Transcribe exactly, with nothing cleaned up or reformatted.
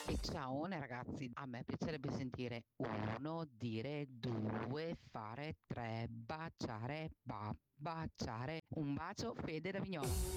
E ciaone ragazzi, a me piacerebbe sentire uno, dire due, fare tre, baciare, ba, baciare. Un bacio, Fede da Vignola.